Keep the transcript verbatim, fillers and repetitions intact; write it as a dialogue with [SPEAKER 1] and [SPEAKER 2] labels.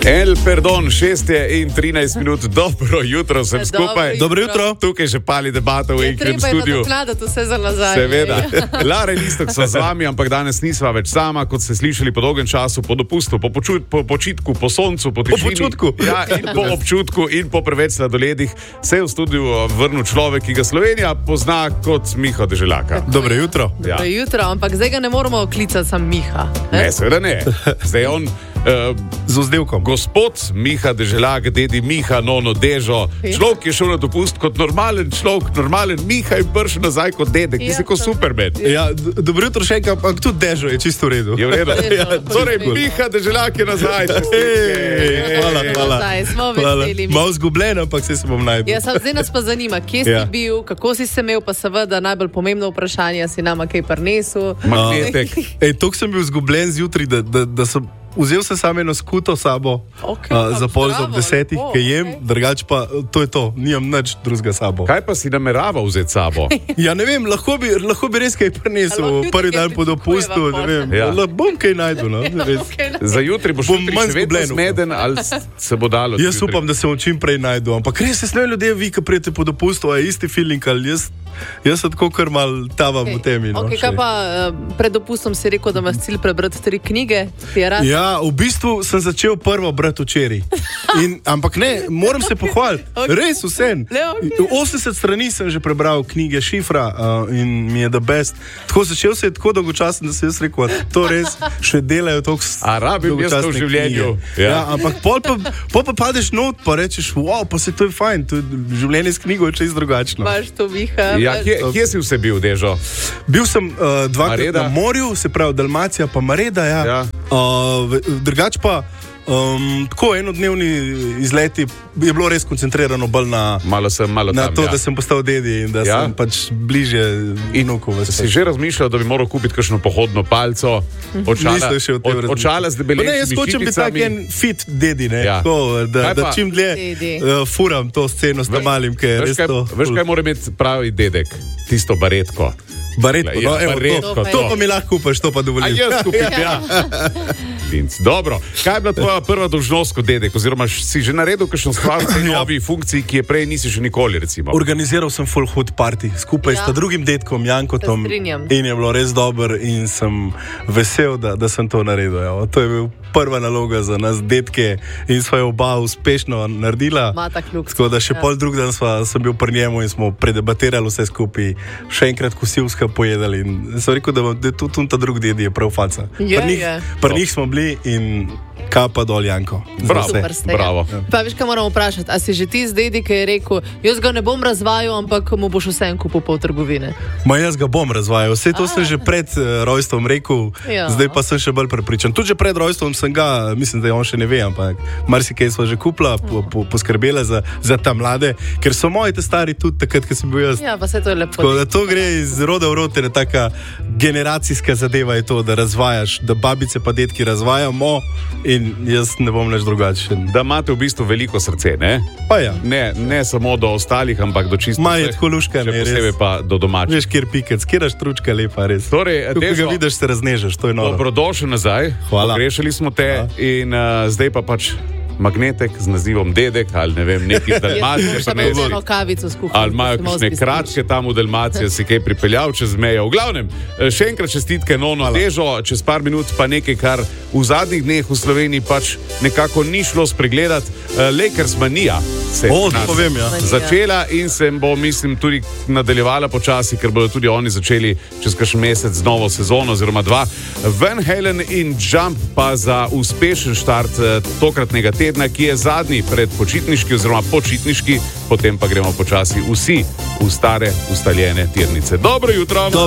[SPEAKER 1] El perdon, šest je in trinajst minut, dobro jutro, sem skupaj.
[SPEAKER 2] Dobro jutro.
[SPEAKER 1] Tukaj že pali debata v enem studiu.
[SPEAKER 3] Treba je nadoknadati vse za nazaj.
[SPEAKER 1] Seveda. Lara Listok so z vami, ampak danes nisva več sama, kot ste slišali po dolgem času, po dopustu, po, počut, po počitku, po soncu, po tišini.
[SPEAKER 2] Po počutku.
[SPEAKER 1] Ja, in po občutku in po preveč sladoledih se je v studiu vrnil človek, ki ga Slovenija pozna kot Miha Deželjaka.
[SPEAKER 2] Dobro jutro.
[SPEAKER 3] Ja. Dobro jutro, ampak zdaj ga ne moramo klicati sam Miha.
[SPEAKER 1] Ne, ne seveda ne. Zdaj on... Uh,
[SPEAKER 2] z vzdevkom.
[SPEAKER 1] Gospod Miha Deželjak, dedi Miha, nono Dežo. Človek je šel na dopust kot normalen človek, normalen Miha in prišel nazaj kot dedek. Ti si kot Superman.
[SPEAKER 2] Ja, dobro jutro še enkrat, ampak tudi Dežo je čisto v redu.
[SPEAKER 1] Je v redu. Ja, torej, Miha Deželjak je nazaj.
[SPEAKER 2] Hvala, hvala.
[SPEAKER 3] Smo veseli.
[SPEAKER 2] Malo zgubljen, ampak se se bom najbolj.
[SPEAKER 3] Ja, sam zdaj nas pa zanima, kje si
[SPEAKER 2] Ja.
[SPEAKER 3] bil, kako si se imel, pa seveda najbolj pomembno vprašanje, si nama kaj prinesel.
[SPEAKER 1] Magnetek.
[SPEAKER 2] Ej, toliko sem bil zgubljen zjutraj, da, da, da sem vzel se samo eno skuto sabo
[SPEAKER 3] Okej,
[SPEAKER 2] a, za pol
[SPEAKER 3] bravo,
[SPEAKER 2] ob desetih,
[SPEAKER 3] lepo,
[SPEAKER 2] ki jem,
[SPEAKER 3] okej.
[SPEAKER 2] drugač pa to je to, nimam nič drugega sabo.
[SPEAKER 1] Kaj pa si namerava vzeti sabo?
[SPEAKER 2] Ja, ne vem, lahko bi, lahko bi res kaj
[SPEAKER 3] Ali
[SPEAKER 2] prinesel
[SPEAKER 3] lahko
[SPEAKER 2] prvi
[SPEAKER 3] jutri
[SPEAKER 2] dan
[SPEAKER 3] kaj
[SPEAKER 2] po dopustu,
[SPEAKER 3] pričakujeva
[SPEAKER 2] ne vem.
[SPEAKER 1] Ja.
[SPEAKER 2] Ja. Bom kaj najdel, no. Res.
[SPEAKER 3] Okay,
[SPEAKER 1] Za jutri boš
[SPEAKER 2] Bom
[SPEAKER 1] jutri
[SPEAKER 2] manj
[SPEAKER 1] še vedno
[SPEAKER 2] zgubljen,
[SPEAKER 1] smeden ali se bo dalo?
[SPEAKER 2] Jaz
[SPEAKER 1] jutri?
[SPEAKER 2] upam, da se bom čim prej najdel, ampak res se smejo ljudje, vi, ki prijete po dopustu, a je isti feeling, ali jaz, jaz sem tako kar mal tavam v temi. No,
[SPEAKER 3] Okay,
[SPEAKER 2] še.
[SPEAKER 3] kaj pa uh, pred dopustom si rekel, da imaš cilj prebrati tri knjige? Ti je rad?
[SPEAKER 2] Ja, v bistvu sem začel prvo brati včeraj. In, ampak ne, moram se pohvaliti.
[SPEAKER 3] Okay.
[SPEAKER 2] Res, vsem.
[SPEAKER 3] Le, okay.
[SPEAKER 2] osemdeset strani sem že prebral knjige Šifra uh, in mi je the best. Tako začel se je tako dolgočasen, da sem jaz rekel, to res še delajo toliko
[SPEAKER 1] A rabim jaz to v
[SPEAKER 2] dolgočasne
[SPEAKER 1] življenju.
[SPEAKER 2] knjige.
[SPEAKER 1] Ja.
[SPEAKER 2] Ja, ampak pol pa, pol pa padeš not, pa rečeš, wow, pa se to je fajn, to je življenje s knjigo je čisto drugačno.
[SPEAKER 3] Imaš to, Miha?
[SPEAKER 1] Ja, kje, kje si vse bil, Dežo?
[SPEAKER 2] Bil sem uh, dvakrat
[SPEAKER 1] Mareda?
[SPEAKER 2] na morju, se pravi Dalmacija, pa Mareda. Ja.
[SPEAKER 1] Ja.
[SPEAKER 2] Uh, v- drugač pa um, tako enodnevni izleti je bilo res koncentrirano bolj na,
[SPEAKER 1] Malo sem, malo
[SPEAKER 2] na
[SPEAKER 1] tam,
[SPEAKER 2] to,
[SPEAKER 1] ja.
[SPEAKER 2] da sem postal dedi in da
[SPEAKER 1] Ja.
[SPEAKER 2] sem pač bližje vnuku.
[SPEAKER 1] Si že razmišljal, da bi moral kupiti kakšno pohodno palco, očala,
[SPEAKER 2] Nisem še o tem
[SPEAKER 1] od, očala z
[SPEAKER 2] Pa Ne, jaz
[SPEAKER 1] debelejšimi
[SPEAKER 2] hočem biti tak
[SPEAKER 1] šipicami?
[SPEAKER 2] en fit dedi, ne?
[SPEAKER 1] Ja.
[SPEAKER 2] Tako, da,
[SPEAKER 1] Kaj
[SPEAKER 2] da
[SPEAKER 1] pa?
[SPEAKER 2] čim dlje
[SPEAKER 3] Dedi.
[SPEAKER 2] uh, furam to sceno s tem malim, ki je
[SPEAKER 1] Veš
[SPEAKER 2] res
[SPEAKER 1] kaj,
[SPEAKER 2] to.
[SPEAKER 1] veš, kaj mora imeti pravi dedek? Tisto baretko.
[SPEAKER 2] Baretko,
[SPEAKER 1] Ja,
[SPEAKER 2] no, evo,
[SPEAKER 1] baretko,
[SPEAKER 2] to, to
[SPEAKER 1] to.
[SPEAKER 2] pa mi lahko kupaš, to pa
[SPEAKER 1] A
[SPEAKER 2] dovolim.
[SPEAKER 1] jaz kupim, ja. Vinc. Dobro, kaj je bila tvoja prva dolžnost kot dedek? Oziroma, si že naredil kakšno stvar v tej
[SPEAKER 2] Ja.
[SPEAKER 1] novi funkciji, ki je prej nisi še nikoli, recimo?
[SPEAKER 2] Organiziral sem full hood party skupaj
[SPEAKER 3] Ja.
[SPEAKER 2] s drugim detkom Jankotom
[SPEAKER 3] Se strinjam.
[SPEAKER 2] in je bilo res dobro in sem vesel, da, da sem to naredil. Ja. To je bil prva naloga za nas detke in sva jo oba uspešno naredila.
[SPEAKER 3] Mata kljub.
[SPEAKER 2] Tako da še
[SPEAKER 3] Ja.
[SPEAKER 2] pol drug dan sva, sem bil pri njemu in smo predebatirali vse skupaj, še enkrat kosilska pojedali in sem rekel, da, bom- da tudi tu ta drug dedi je prav faca.
[SPEAKER 3] Je,
[SPEAKER 2] Pri njih,
[SPEAKER 3] je.
[SPEAKER 2] pri njih smo bili in kapa dol Janko. Za
[SPEAKER 1] Bravo.
[SPEAKER 2] vse.
[SPEAKER 3] Super z tega.
[SPEAKER 1] Bravo.
[SPEAKER 3] Pa veš, kaj moramo vprašati? A si že ti z dedi, ki je rekel, jaz ga ne bom razvajal, ampak mu boš vsem kupil pol trgovine?
[SPEAKER 2] Ma jaz ga bom razvajal, vse to
[SPEAKER 3] A.
[SPEAKER 2] sem že pred uh, rojstvom rekel,
[SPEAKER 3] Ja.
[SPEAKER 2] zdaj pa sem še bolj prepričan. Tudi že pred rojstvom sem ga, mislim, da je on še ne ve, ampak marsikaj smo že kupila, po, po, poskrbela za, za ta mlade, ker so moji te stari tudi takrat, ko sem bil jaz.
[SPEAKER 3] Ja, pa se to je lepo.
[SPEAKER 2] Tako da to gre iz roda v rod, ena taka generacijska zadeva je to, da razvajaš, da babice pa detki razvajamo in jaz ne bom več drugačen.
[SPEAKER 1] Da imate v bistvu veliko srce, ne?
[SPEAKER 2] Pa ja,
[SPEAKER 1] Ne, ne samo do ostalih, ampak do čisto
[SPEAKER 2] Ma je
[SPEAKER 1] vseh,
[SPEAKER 2] tako luška,
[SPEAKER 1] še
[SPEAKER 2] ne, res.
[SPEAKER 1] posebej pa do domačih.
[SPEAKER 2] veš, kjer pikec, kjer štručka lepa, res.
[SPEAKER 1] Torej,
[SPEAKER 2] Ko ga
[SPEAKER 1] Dežo,
[SPEAKER 2] vidiš, se raznežeš, to je noro.
[SPEAKER 1] dobrodošel nazaj.
[SPEAKER 2] Hvala.
[SPEAKER 1] Pogrešali smo te in uh, zdaj pa pač magnetek z nazivom dedek ali ne vem, neki z Dalmacije.
[SPEAKER 3] Še
[SPEAKER 1] pa ne
[SPEAKER 3] eno
[SPEAKER 1] vem,
[SPEAKER 3] kavico skupaj.
[SPEAKER 1] Ali imajo kakšne kratke tam v Dalmaciji, si kaj pripeljal čez mejo. V glavnem, eh, še enkrat čestitke Nono Dežo, čez par minut pa nekaj, kar v zadnjih dneh v Sloveniji pač nekako ni šlo spregledati. Eh, Lakers manija se je
[SPEAKER 2] O,
[SPEAKER 1] pri
[SPEAKER 2] to
[SPEAKER 1] nas
[SPEAKER 2] pa vem, ja.
[SPEAKER 1] začela in se bo, mislim, tudi nadaljevala počasi, ker bodo tudi oni začeli čez kakšen mesec z novo sezono oziroma dva. Van Halen in Jump pa za uspešen štart eh, tokratnega tedna, ki je zadnji pred počitniški oziroma počitniški, potem pa gremo počasi vsi v stare ustaljene tirnice. Dobro jutro!